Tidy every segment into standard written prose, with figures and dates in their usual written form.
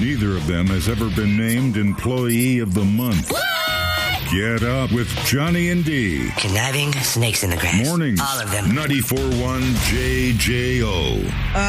Neither of them has ever been named Employee of the Month. Get up with Johnny and D. Conniving snakes in the grass. Mornings. All of them. 94.1 JJO.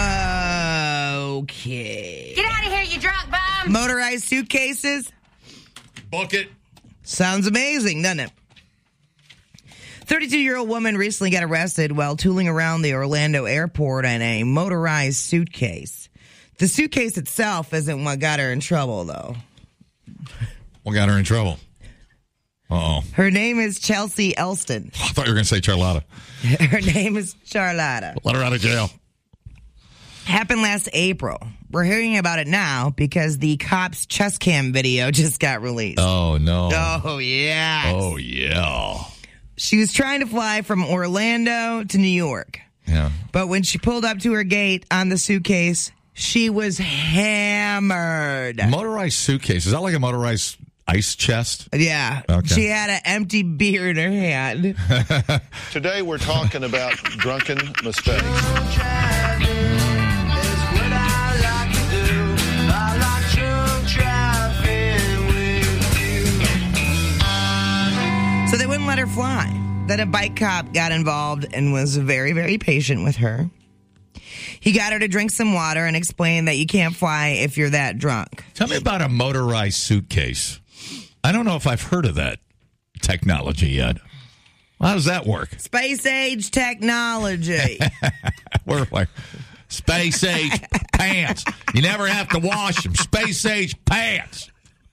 Okay. Get out of here, you drunk bum! Motorized suitcases? Book it. Sounds amazing, doesn't it? 32-year-old woman recently got arrested while tooling around the Orlando airport in a motorized suitcase. The suitcase itself isn't what got her in trouble, though. What got her in trouble? Uh-oh. Her name is Chelsea Elston. I thought you were going to say Charlotta. Her name is Charlotta. Let her out of jail. Happened last April. We're hearing about it now because the cop's chest cam video just got released. Oh, no. Oh, yeah. Oh, yeah. She was trying to fly from Orlando to New York. Yeah. But when she pulled up to her gate on the suitcase, she was hammered. Motorized suitcase. Is that like a motorized ice chest? Yeah. Okay. She had an empty beer in her hand. Today we're talking about drunken mistakes. So they wouldn't let her fly. Then a bike cop got involved and was very, very patient with her. He got her to drink some water and explained that you can't fly if you're that drunk. Tell me about a motorized suitcase. I don't know if I've heard of that technology yet. How does that work? Space age technology. We're like space age pants. You never have to wash them. Space age pants.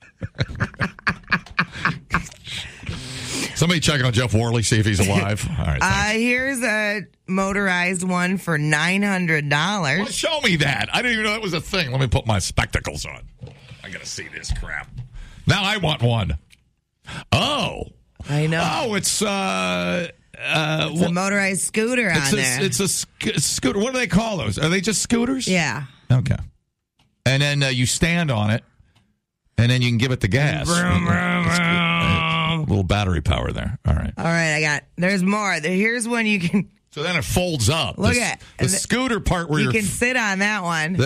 Somebody checking on Jeff Worley, see if he's alive. All right. Here's a motorized one for $900. Well, show me that. I didn't even know that was a thing. Let me put my spectacles on. I got to see this crap. Now I want one. Oh. I know. Oh, it's a motorized scooter on there. It's a scooter. What do they call those? Are they just scooters? Yeah. Okay. And then you stand on it, and then you can give it the gas. Vroom, vroom, vroom. A little battery power there. All right. All right, there's more. Here's one you can... So then it folds up. Look at the scooter part where you can sit on that one.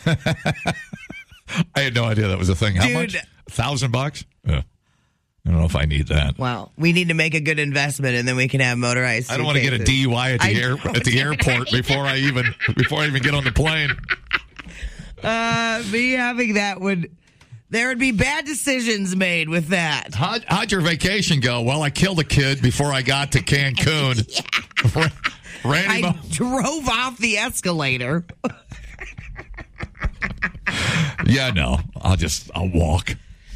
I had no idea that was a thing. How much? $1,000? Yeah. I don't know if I need that. Well, we need to make a good investment, and then we can have motorized suitcases. I don't want to get a DUI at the airport before I even get on the plane. Me having that there would be bad decisions made with that. How'd your vacation go? Well, I killed a kid before I got to Cancun. I drove off the escalator. Yeah, no. I'll walk.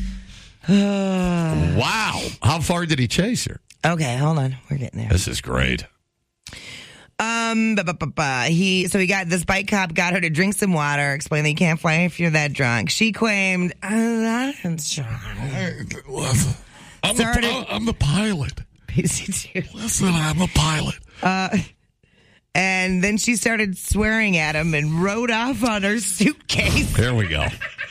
Wow. How far did he chase her? Okay, hold on. We're getting there. This is great. He got this bike cop got her to drink some water, explained that you can't fly if you're that drunk. She claimed, I'm the pilot. Listen, I'm a pilot. And then she started swearing at him and rode off on her suitcase. There we go.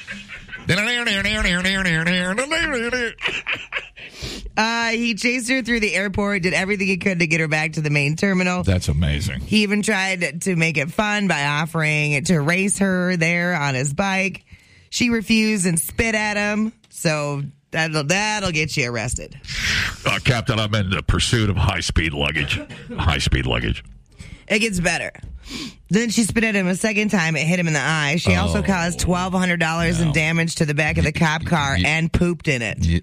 He chased her through the airport, did everything he could to get her back to the main terminal. That's amazing. He even tried to make it fun by offering to race her there on his bike. She refused and spit at him, so that'll get you arrested. Captain, I'm in the pursuit of high-speed luggage. It gets better. Then she spit at him a second time. It hit him in the eye. She also caused $1,200 in damage to the back of the cop car and pooped in it.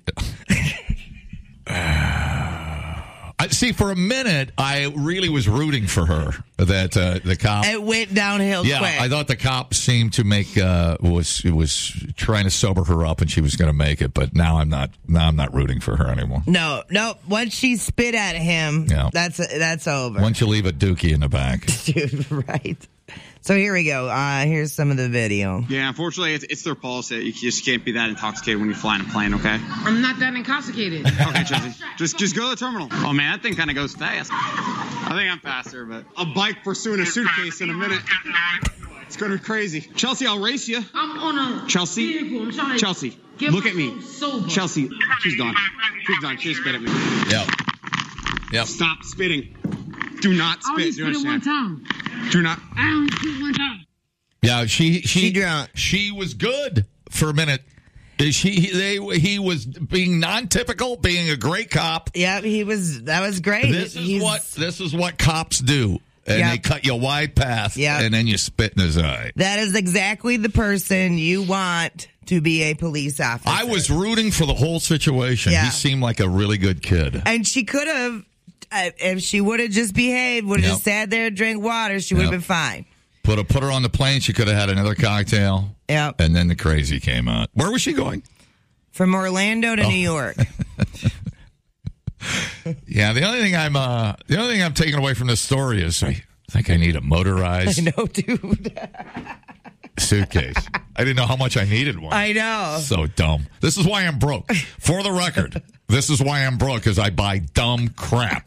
See, for a minute, I really was rooting for her. That the cop. It went downhill quick. I thought the cop seemed to make was trying to sober her up, and she was going to make it. But now I'm not. Now I'm not rooting for her anymore. No. Once she spit at him, that's over. Once you leave a dookie in the back, dude. Right. So here we go. Here's some of the video. Yeah, unfortunately, it's their policy. You just can't be that intoxicated when you fly in a plane, okay? I'm not that intoxicated. Okay, Chelsea. Just go to the terminal. Oh, man, that thing kind of goes fast. I think I'm faster, but a bike pursuing a suitcase in a minute. It's going to be crazy. Chelsea, I'll race you. I'm on a vehicle. I'm trying to Chelsea, look at me. Sober. Chelsea, she's done. She's done. She spit at me. Yep. Stop spitting. Do not spit. I only spit it one time. Do not. I only spit one time. Yeah, she drunk. She was good for a minute. He was being non-typical, being a great cop. Yeah, that was great. This is what cops do. And they cut you a wide path, and then you spit in his eye. That is exactly the person you want to be a police officer. I was rooting for the whole situation. Yeah. He seemed like a really good kid. And she could have, if she would have just behaved, would have just sat there and drank water, she would have been fine. Put her on the plane, she could have had another cocktail. Yep. And then the crazy came out. Where was she going? From Orlando to New York. Yeah, the only thing I'm taking away from this story is I think I need a motorized dude. suitcase. I didn't know how much I needed one. I know. So dumb. This is why I'm broke. For the record, this is why I'm broke, because I buy dumb crap.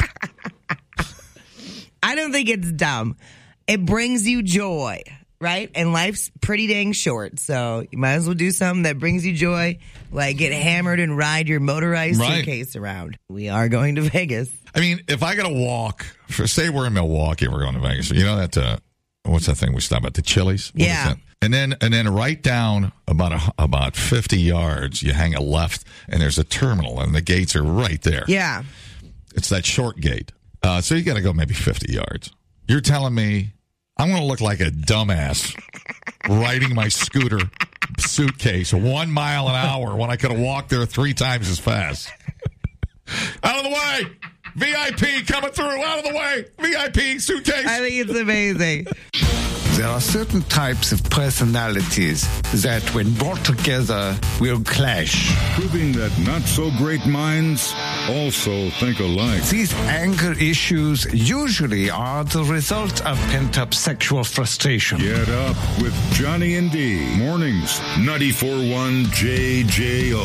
I don't think it's dumb. It brings you joy, right? And life's pretty dang short, so you might as well do something that brings you joy, like get hammered and ride your motorized suitcase around. We are going to Vegas. I mean, if I got to walk, say we're in Milwaukee, we're going to Vegas. You know that, what's that thing we stop at? The Chili's? What is that? And then right down about 50 yards, you hang a left, and there's a terminal, and the gates are right there. Yeah. It's that short gate. So you got to go maybe 50 yards. You're telling me I'm going to look like a dumbass riding my scooter suitcase 1 mile an hour when I could have walked there 3 times as fast. Out of the way! VIP coming through! Out of the way! VIP suitcase! I think it's amazing. There are certain types of personalities that, when brought together, will clash. Proving that not-so-great minds also think alike. These anger issues usually are the result of pent-up sexual frustration. Get up with Johnny and D. Mornings, 94.1 JJO.